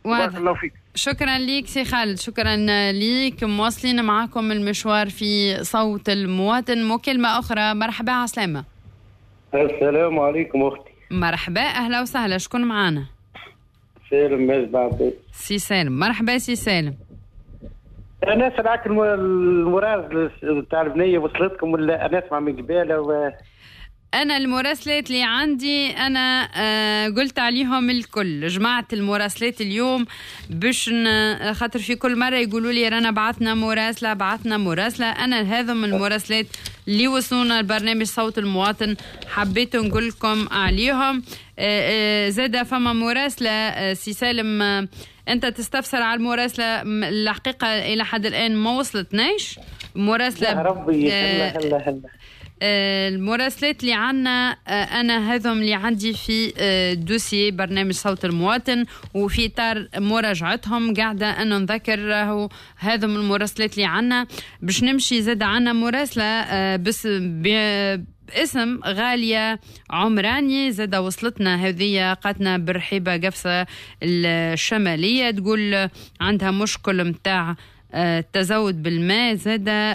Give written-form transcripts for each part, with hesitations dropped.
بارك الله فيك. شكرا ليك سي خالد، شكرا ليك. مواصلين معكم المشوار في صوت المواطن. مكالمة أخرى. مرحبا، عسلامة. السلام عليكم أختي. مرحبا، أهلا وسهلا. شكون معانا؟ سالم ماجد عباس. سي سالم، مرحبا سي سالم. أنا سمعت المراسلة تاع البنية وصلتكم ولا أنا أسمع من قبالة أنا المراسلات اللي عندي أنا قلت عليهم الكل. جمعت المراسلات اليوم باش خاطر في كل مرة يقولوا لي رانا بعثنا مراسلة. أنا هذا من المراسلات اللي وصلونا البرنامج صوت المواطن حبيت نقول لكم عليهم. زادة فما مراسلة سي سالم، أنت تستفسر على المراسلة. الحقيقة إلى حد الآن ما وصلتناش مراسلة. يا ربي هلا المراسلات اللي عنا أنا هذم اللي عندي في دوسي برنامج صوت المواطن، وفي إطار مراجعتهم قاعدة أنا نذكر هذم المراسلات اللي عنا. باش نمشي زاد عنا مراسلة بس باسم غالية عمراني زاد وصلتنا هذه، قاتنا برحيبة قفصة الشمالية، تقول عندها مشكل متاع التزود بالماء. زادة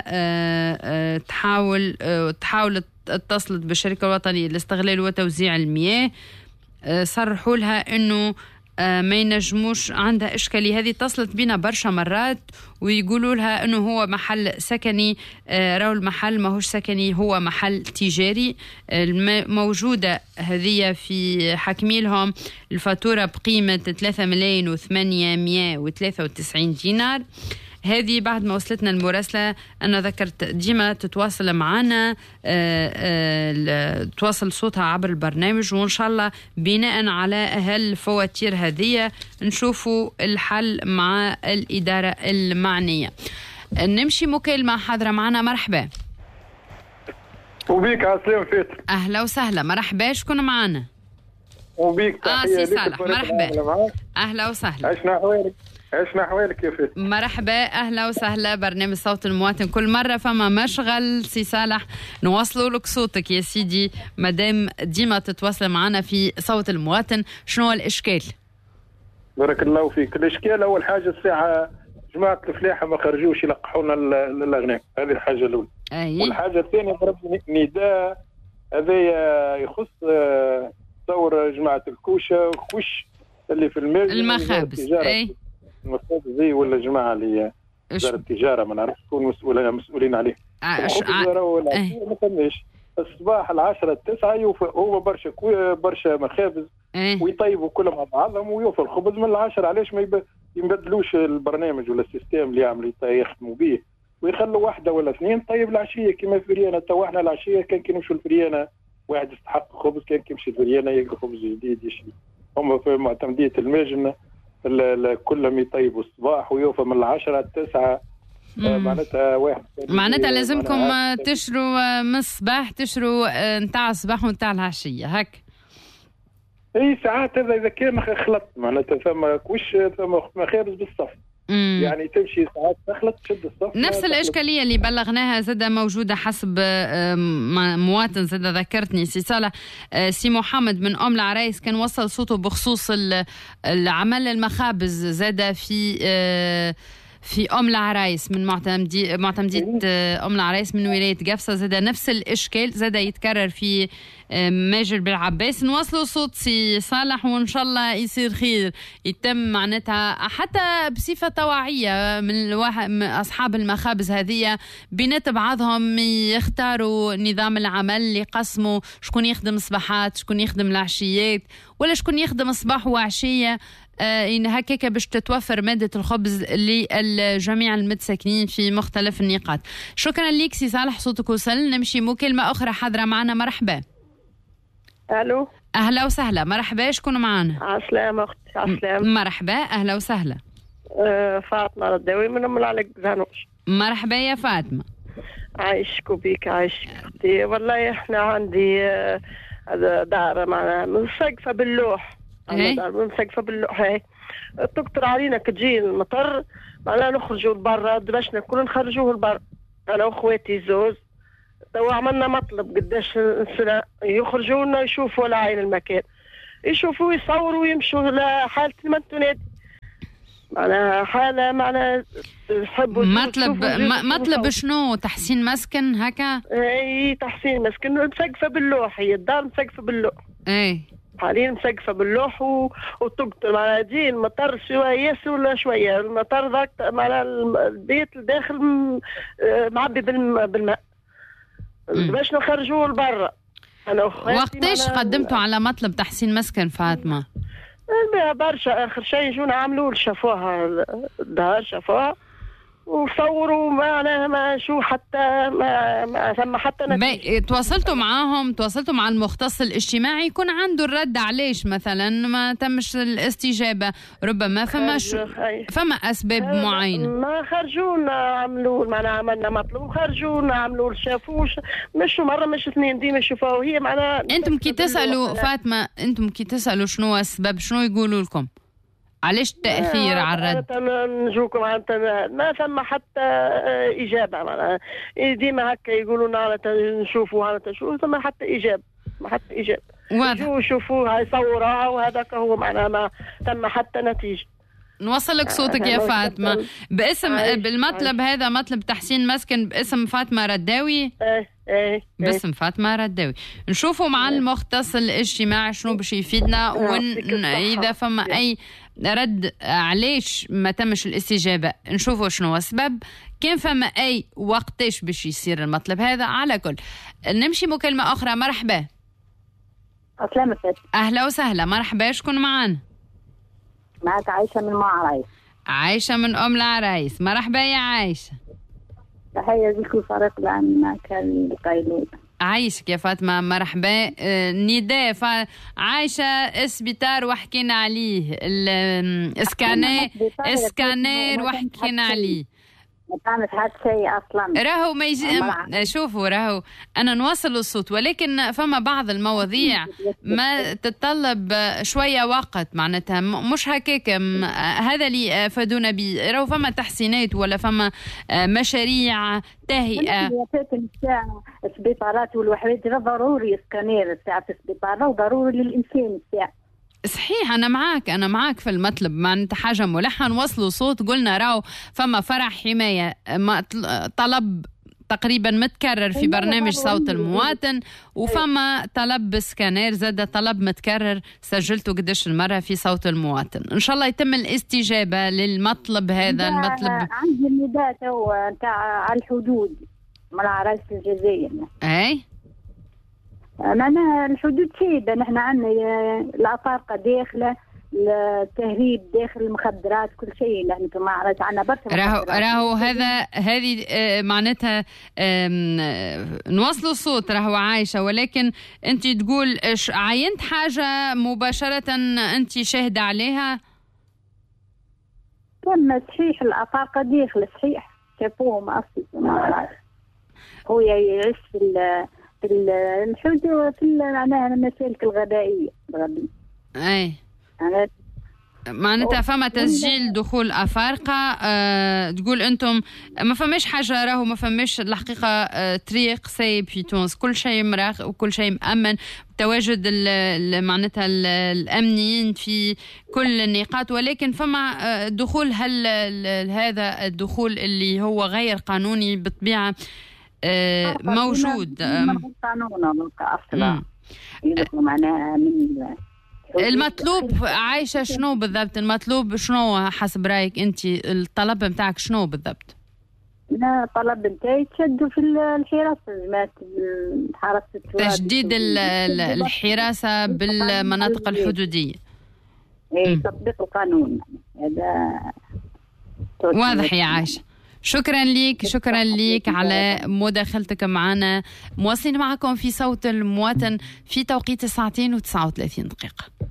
تحاول اتصلت بالشركة الوطنية لاستغلال وتوزيع المياه، صرحوا لها انه ما ينجموش، عندها إشكالية. هذه اتصلت بنا برشا مرات ويقولوا لها انه هو محل سكني، راهو المحل ماهوش سكني، هو محل تجاري. موجودة هذه في حكميلهم الفاتورة بقيمة 3,893 دينار. هذه بعد ما وصلتنا المراسلة أنا ذكرت ديما تتواصل معنا، تواصل صوتها عبر البرنامج، وإن شاء الله بناء على هالفواتير هذه نشوفوا الحل مع الإدارة المعنية. نمشي مكالمة حاضرة معنا. مرحبا. وبيك عسلام فاتر. أهلا وسهلا. مرحبا، شكون معنا؟ وبيك سي صالح. مرحبا، أهلا وسهلا. عشنا حوالك يا فاتر. مرحبا، أهلا وسهلا. برنامج صوت المواطن كل مرة فما مشغل سي صالح نوصلوا لك صوتك يا سيدي، مادام ديما تتواصل معنا في صوت المواطن. شنو هو الإشكال؟ بارك الله فيك. الإشكال أول حاجة الساعة جماعة الفلاحة ما خرجوش يلقحونا الأغنام، هذه الحاجة الأولى. والحاجة الثانية ضرب نداء هذا يخص تصور جماعة الكوشة وكوش اللي في المخابز. المخابز زي ولا جماعة اللي وزارة التجارة ما نعرفش شكون مسؤولين عليه. ما فماش. الصباح 10 9 هو برشا مخابز ويطيبوا كلهم مع بعضهم ويوفى الخبز من 10. علاش ما يبدلوش البرنامج ولا السيستم اللي يعملوا يخدموا به ويخلوا واحدة ولا اثنين طيب العشية كما فريانة. تو احنا العشية كان كيمشوا الفريانة واحد يستحق خبز كان كيمشي الفريانة يلقى خبز جديد يشري. هم في معتمدية الماجن كلهم يطيبوا الصباح ويوفى من 10 9. معناتها واحد معناتها لازمكم تشروا من الصباح، تشروا نتاع الصباح ونتاع العشية هك. اي ساعات هذا اذا كان خلط معناتها ثم كوش ثم مخابز بالصف. يعني تمشي ساعات تخلط تشد الصف. نفس الإشكالية اللي بلغناها زادة موجودة حسب مواطن زادة ذكرتني سي صالح. سي محمد من أم العرايس كان وصل صوته بخصوص العمل المخابز زادة في أم العرايس من معتمدية أم العرايس من ولاية قفصة. زاد نفس الإشكال زاد يتكرر في ماجر بالعباس. نواصلوا صوت سي صالح وإن شاء الله يصير خير، يتم معناتها حتى بصفة توعية من أصحاب المخابز هذه بينات بعضهم يختاروا نظام العمل اللي يقسموا شكون يخدم الصباحات شكون يخدم العشيات ولا شكون يخدم صباح وعشية، إن هكاك باش تتوفر مادة الخبز للجميع المتساكنين في مختلف النقاط. شكرا ليك سي صالح، صوتك وصل. نمشي مكالمة أخرى حاضرة معنا. مرحبا. ألو. أهلا وسهلا. مرحبا، شكون معنا؟ عسلامة أختي. عسلامة. مرحبا، أهلا وسهلا. فاطمة رداوي من أم العلق زانوش. مرحبا يا فاطمة. عايشك وبيك عايشك أختي. والله إحنا عندي دار معنا منسقفة باللوح. منسقفة باللوح. هاي تكتر علينا كتجي المطر معنا نخرجوا لبرا باش نكون نخرجوه لبرا أنا وأخواتي زوز. تو عملنا مطلب قداش سنة يخرجوا لنا يشوفوا العين المكان، يشوفوا يصوروا ويمشوا لحالة المنتونات. معناها حالة معناها تحبوا مطلب شنو؟ تحسين مسكن هكا؟ اي تحسين مسكن، مسقفة باللوح، هي الدار مسقفة باللوح. اي حاليا مسقفة باللوح وتقطر معناها يجي المطر شوية ولا شوية، المطر ذاك معناها البيت الداخل معبي بالماء باش نخرجوه لبرا. وقتاش قدمتوا على مطلب تحسين مسكن فاطمة؟ برشا، اخر شيء جونا عملوا شافوها الدار، شافوها وصوروا معناها ما شو حتى ما ثم حتى نتيجة. تواصلتوا مع المختص الاجتماعي يكون عنده الرد علاش مثلا ما تمش الاستجابة؟ ربما فما اسباب معينة. ما خرجونا عملوا معناها عملنا مطلب وخرجونا عملوا شافوش، مش مرة مش اثنين ديما شوفوا هي معناها. انتم كي تسألوا فاطمة، انتم كي تسألوا شنو السبب، شنو يقولوا لكم؟ علاش التأثير على الرد؟ نجوكم ما ثم حتى إجابة، معناها ديما هكا يقولوا لنا نشوفوا ثم حتى إجابة، ما حتى إجابة. شوفوا هاي صورها وهذاك هو معناها ما ثم حتى نتيجة. نوصل لك صوتك يا فاطمة باسم بالمطلب هذا، مطلب تحسين مسكن باسم فاطمة رداوي. باسم فاطمة رداوي. نشوفوا مع المختص الاجتماعي شنو باش يفيدنا، إذا فما أي رد علاش ما تمش الاستجابة نشوفوا شنو السبب، كان فما أي وقتاش باش يصير المطلب هذا. على كل نمشي مكالمة أخرى. مرحبا. أهلا وسهلا، مرحبا، شكون معانا؟ معك عايشة من العرايس. عايشة من العرايس، مرحبا يا عايشة. تحية لكم فريق العمل كالقيلول. عايشك يا فاطمة، مرحبا. نداء عايشة اسبيتار وحكينا عليه، اسكانير وحكينا عليه. ما تعمل هذا الشيء اصلا. راهو ما يجي شوفوا، راهو انا نوصل الصوت، ولكن فما بعض المواضيع ما تتطلب شويه وقت، معناتها مش هكاك. هذا اللي فادونا به، راهو فما تحسينات ولا فما مشاريع تهيئه. السبيطارات والوحدات ضروري اسكانير الساعه في السبيطار، وضروري للانسان الساعه. صحيح، أنا معك في المطلب، معناتها حاجة ملحة نوصلوا صوت. قلنا راو فما فرح حماية، طلب تقريبا متكرر في برنامج صوت المواطن، وفما طلب سكانير زاد طلب متكرر سجلته قداش المرة في صوت المواطن. إن شاء الله يتم الاستجابة للمطلب هذا. المطلب عندي النداء تو نتاع على الحدود مع العرايس الجزائر. أي معناها الحدود شيدة، نحن عندنا الأفارقة داخلة، التهريب داخل المخدرات، كل شيء. نحن كما عرفت عنا برشا. راهو هذه معناتها نوصلوا الصوت. راهو عايشة، ولكن أنت تقول عينت حاجة مباشرة أنت شاهدة عليها؟ تم صحيح الأفارقة داخل، صحيح شافوهم أصلا. هو يعيش في الحدود وفي معناها المسالك الغذائية الغبية. أي معناتها فما تسجيل دخول أفارقة. تقول أنتم ما فماش حاجة، راهو ما فماش الحقيقة طريق سايب في تونس، كل شيء مراقب وكل شيء مأمن، تواجد معناتها الأمنيين في كل النقاط، ولكن فما دخول. هل هذا الدخول اللي هو غير قانوني بالطبيعة موجود؟ المطلوب عايشة شنو بالضبط؟ المطلوب شنو حسب رأيك أنت؟ الطلب متاعك شنو بالضبط؟ لا، الطلب متاعي تشدوا في الحراسة، تجديد الحراسة بالمناطق الحدودية. تطبيق القانون، هذا واضح يا عايشة. شكرا لك على مداخلتك معنا. مواصلين معكم في صوت المواطن في توقيت 2:39 دقيقة.